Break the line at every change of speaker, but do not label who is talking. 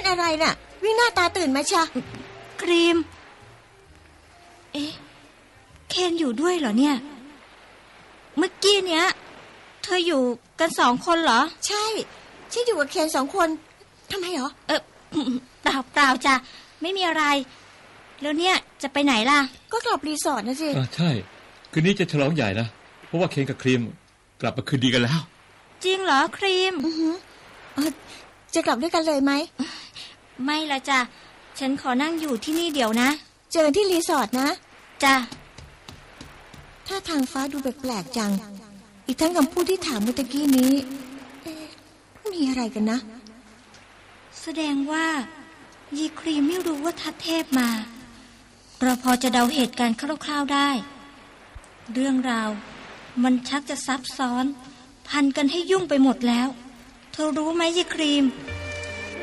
อะไรน่ะวิ่งหน้าตาตื่นมาชะ
ครีมเคนอยู่ด้วยเหรอเนี่ยเมื่อกี้เนี้ยเธออยู่กัน2 คนเหรอ
ใช่ฉันอยู่กับเคน2 คนทำไมเหรอ
เปล่าจ้ะไม่มีอะไรแล้วเนี่ยจะไปไหนล่ะ
ก็กลับรีสอร์ทนะสิ
ใช่คืนนี้จะฉลองใหญ่นะเพราะว่าเคนกับครีมกลับมาคืนดีกันแล้ว
จริงเหรอครีม
จะกลับด้วยกันเลยไหม
ไม่ละจ้ะฉันขอนั่งอยู่ที่นี่เดี๋ยวนะ
เจอกันที่รีสอร์ทนะ
จ้ะ
ถ้าทางฟ้าดูแปลกๆจังอีกทั้งคำพูดที่ถามเมื่อตะกี้นี้มีอะไรกันนะ
แสดงว่ายีครีมไม่รู้ว่าทัดเทพมาเราพอจะเดาเหตุการณ์คร่าวๆได้เรื่องราวมันชักจะซับซ้อนพันกันให้ยุ่งไปหมดแล้วเธอรู้ไหมยีครีม